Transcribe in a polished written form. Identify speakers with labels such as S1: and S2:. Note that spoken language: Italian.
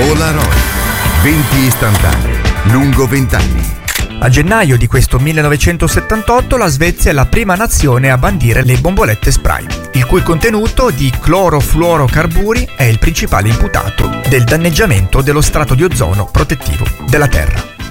S1: Polaroid. 20 istantanee, lungo 20 anni.
S2: A gennaio di questo 1978 la Svezia è la prima nazione a bandire le bombolette spray, il cui contenuto di clorofluorocarburi è il principale imputato del danneggiamento dello strato di ozono protettivo della Terra.